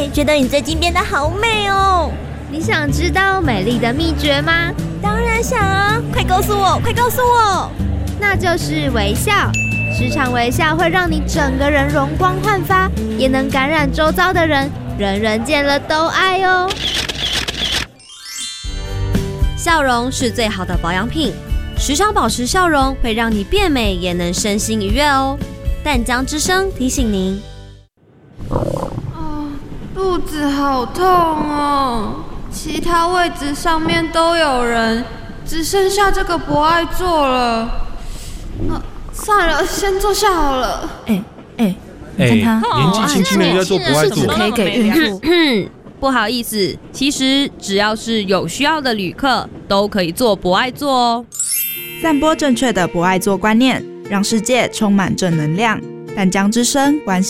觉得你最近变得好美哦。 你想知道美丽的秘诀吗？ 当然想啊，快告诉我，快告诉我！ 那就是微笑。时常微笑会让你整个人容光焕发，也能感染周遭的人，人人见了都爱哦。 笑容是最好的保养品，时常保持笑容会让你变美，也能身心愉悦哦。淡江之声提醒您。 肚子好痛哦，其他位置上面都有人，只剩下这个不爱坐了。算了，先坐下好了。 你看他年纪轻轻的要做不爱做， 可以给孕妇。 不好意思，其实只要是有需要的旅客，都可以做不爱坐哦。 散播正确的不爱做观念，让世界充满正能量。淡江之声关心